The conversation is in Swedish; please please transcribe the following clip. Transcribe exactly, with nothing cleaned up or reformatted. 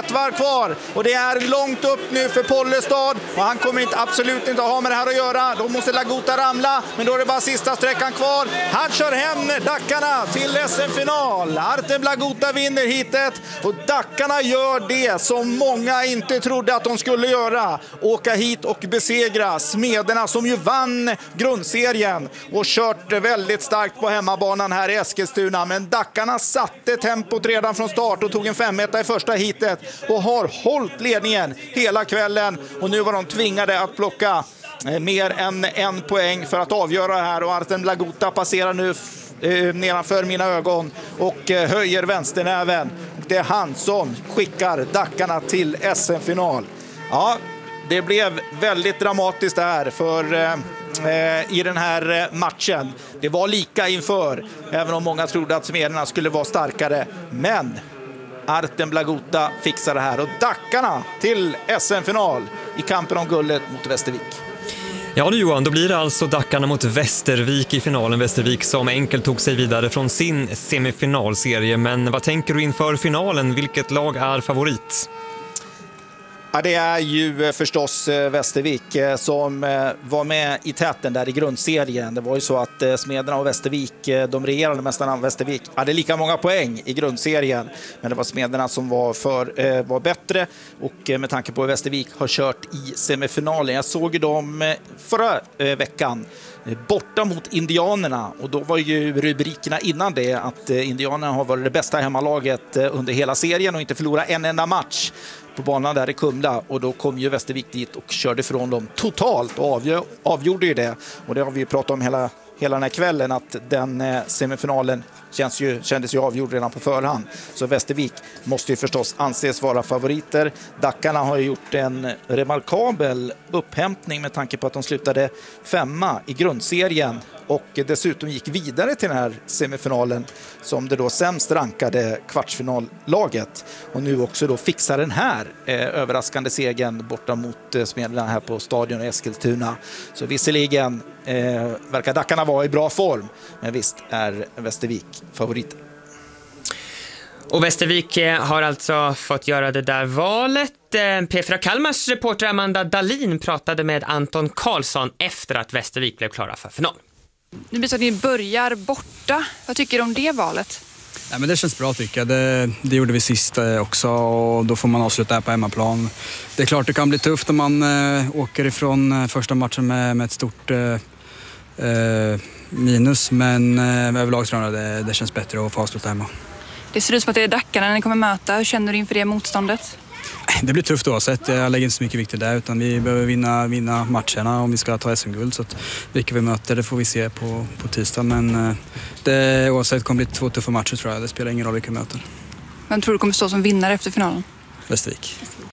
ett varv kvar och det är långt upp nu för Pollestad och han kommer inte, absolut inte ha med det här att göra. Då måste Lagota ramla, men då är det bara sista sträckan kvar. Han kör hem Dackarna till S M-final. Artem Lagota vinner hitet och Dackarna gör det som många inte trodde att de skulle göra. Åka hit och besegra Smederna som ju vann grundserien och kört väldigt starkt på hemmabanan här i Eskilstuna. Men Dackarna satte tempot redan från start och tog en femetta i första hitet och har hållit ledningen hela kvällen. Och nu var de tvingade att plocka mer än en poäng för att avgöra det här. Och Artem Lagota passerar nu eh, nedanför mina ögon och eh, höjer vänsternäven. Det är han som skickar Dackarna till S M-final. Ja, det blev väldigt dramatiskt där för eh, i den här matchen. Det var lika inför, även om många trodde att Smederna skulle vara starkare. Men Artem Lagota fixar det här och Dackarna till S M-final i kampen om guldet mot Västervik. Ja du Johan, då blir det alltså Dackarna mot Västervik i finalen. Västervik som enkelt tog sig vidare från sin semifinalserie. Men vad tänker du inför finalen? Vilket lag är favorit? Ja, det är ju förstås Västervik som var med i täten där i grundserien. Det var ju så att Smederna och Västervik, de regerande mästarna Västervik, hade lika många poäng i grundserien. Men det var Smederna som var, för, var bättre och med tanke på att Västervik har kört i semifinalen. Jag såg ju dem förra veckan borta mot Indianerna och då var ju rubrikerna innan det att Indianerna har varit det bästa hemmalaget under hela serien och inte förlorat en enda match på banan där i Kumla, och då kom ju Västervik dit och körde från dem totalt och avgör, avgjorde ju det. Och det har vi ju pratat om hela, hela den här kvällen, att den eh, semifinalen känns ju, kändes ju avgjord redan på förhand. Så Västervik måste ju förstås anses vara favoriter. Dackarna har ju gjort en remarkabel upphämtning med tanke på att de slutade femma i grundserien och dessutom gick vidare till den här semifinalen som det då sämst rankade kvartsfinallaget, och nu också då fixar den här eh, överraskande segern borta mot eh, Smederna här på stadion i Eskilstuna. Så visserligen eh, verkar Dackarna vara i bra form, men visst är Västervik favorit. Och Västervik har alltså fått göra det där valet. P fyra Kalmars reporter Amanda Dahlin pratade med Anton Karlsson efter att Västervik blev klara för final. Det blir så att ni börjar borta. Vad tycker du om det valet? Ja, men det känns bra tycker jag. Det, det gjorde vi sist också och då får man avsluta här på hemmaplan. Det är klart det kan bli tufft om man äh, åker ifrån första matchen med, med ett stort äh, minus, men äh, överlag tror jag det, det känns bättre att få avsluta hemma. Det ser ut som att det är Dackarna ni kommer möta. Hur känner du inför det motståndet? Det blir tufft oavsett. Jag lägger inte så mycket vikt där, utan vi behöver vinna, vinna matcherna om vi ska ta S M-guld. Så att vilka vi möter, det får vi se på, på tisdag. Men det, oavsett kommer det bli två tuffa matcher tror jag. Det spelar ingen roll vilka vi möter. Vem tror du kommer stå som vinnare efter finalen? Västervik.